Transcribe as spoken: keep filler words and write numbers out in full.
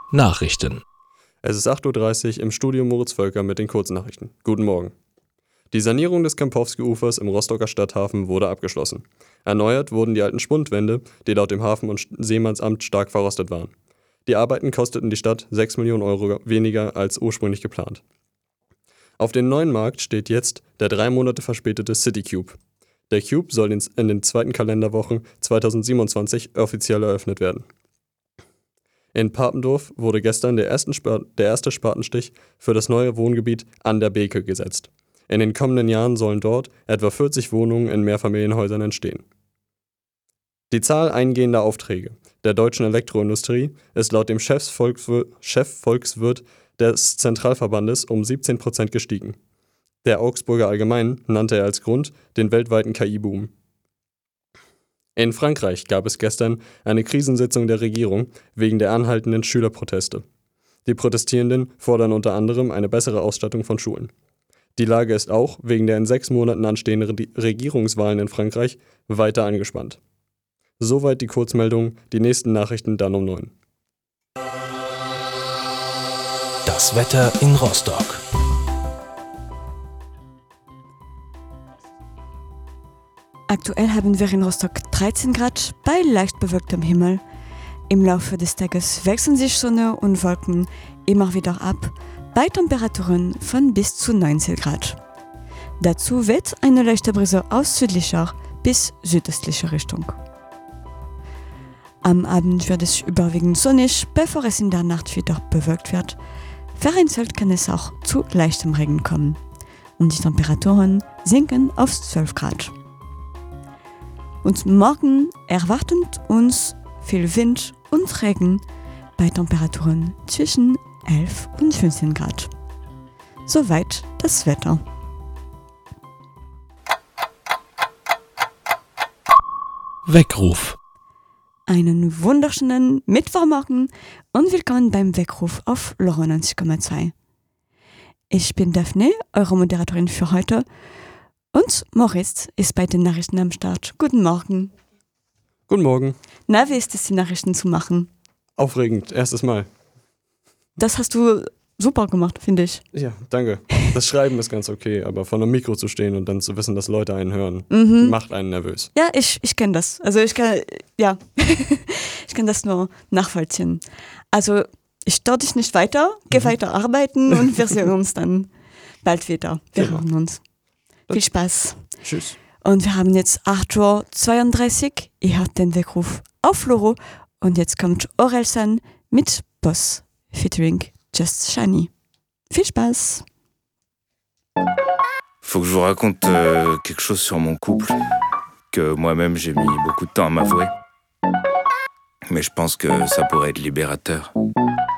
Nachrichten. Es ist acht Uhr dreißig im Studio Moritz Völker mit den Kurznachrichten. Guten Morgen. Die Sanierung des Kempowski-Ufers im Rostocker Stadthafen wurde abgeschlossen. Erneuert wurden die alten Spundwände, die laut dem Hafen- und Seemannsamt stark verrostet waren. Die Arbeiten kosteten die Stadt sechs Millionen Euro weniger als ursprünglich geplant. Auf dem neuen Markt steht jetzt der drei Monate verspätete City Cube. Der Cube soll in den zweiten Kalenderwochen zweitausendsiebenundzwanzig offiziell eröffnet werden. In Papendorf wurde gestern der, ersten Spa- der erste Spatenstich für das neue Wohngebiet An der Beeke gesetzt. In den kommenden Jahren sollen dort etwa vierzig Wohnungen in Mehrfamilienhäusern entstehen. Die Zahl eingehender Aufträge der deutschen Elektroindustrie ist laut dem Chefvolkswirt, Chefvolkswirt des Zentralverbandes um siebzehn Prozent gestiegen. Der Augsburger Allgemein nannte er als Grund den weltweiten K I-Boom. In Frankreich gab es gestern eine Krisensitzung der Regierung wegen der anhaltenden Schülerproteste. Die Protestierenden fordern unter anderem eine bessere Ausstattung von Schulen. Die Lage ist auch wegen der in sechs Monaten anstehenden Regierungswahlen in Frankreich weiter angespannt. Soweit die Kurzmeldung, die nächsten Nachrichten dann um neun. Das Wetter in Rostock. Aktuell haben wir in Rostock dreizehn Grad bei leicht bewölktem Himmel. Im Laufe des Tages wechseln sich Sonne und Wolken immer wieder ab, bei Temperaturen von bis zu neunzehn Grad. Dazu weht eine leichte Brise aus südlicher bis südöstlicher Richtung. Am Abend wird es überwiegend sonnig, bevor es in der Nacht wieder bewölkt wird. Vereinzelt kann es auch zu leichtem Regen kommen. Und die Temperaturen sinken auf zwölf Grad. Und morgen erwartet uns viel Wind und Regen bei Temperaturen zwischen elf und fünfzehn Grad. Soweit das Wetter. Weckruf. Einen wunderschönen Mittwochmorgen und willkommen beim Weckruf auf Lora neunzig Komma zwei. Ich bin Daphne, eure Moderatorin für heute. Und Moritz ist bei den Nachrichten am Start. Guten Morgen. Guten Morgen. Na, wie ist es, die Nachrichten zu machen? Aufregend, erstes Mal. Das hast du super gemacht, finde ich. Ja, danke. Das Schreiben ist ganz okay, aber vor einem Mikro zu stehen und dann zu wissen, dass Leute einen hören, Mhm. macht einen nervös. Ja, ich, ich kenne das. Also ich kann, ja, ich kann das nur nachvollziehen. Also ich stör dich nicht weiter, geh Mhm. weiter arbeiten und wir sehen uns dann bald wieder. Wir Genau. hören uns. Viel Spaß. Tschüss. Und wir haben jetzt acht Uhr zweiunddreißig. Ihr hört den Weckruf auf Loro. Und jetzt kommt Orelsan mit Boss featuring Just Shiny. Viel Spaß. Faut que je vous raconte euh, quelque chose sur mon couple, que moi-même j'ai mis beaucoup de temps à m'avouer. Mais je pense que ça pourrait être libérateur.